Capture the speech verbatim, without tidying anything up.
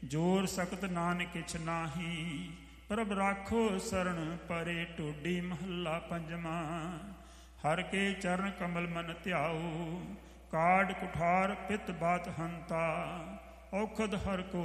ਜੋਰ ਸਖਤ ਨਾਨਕ ਕਿਛ ਨਾਹੀ, ਪ੍ਰਭ ਰਾਖੋ ਸਰਣ ਪਰੇ ਢੋਡੀ। ਮਹੱਲਾ ਪੰਜਵਾਂ। ਹਰ ਕੇ ਚਰਨ ਕਮਲ ਮਨ ਧਿਆਓ, ਕਾਢ ਕੁਠਾਰ ਪਿਤ ਬਾਤ ਹੰਤਾ। ਔਖਦ ਹਰ ਕੋ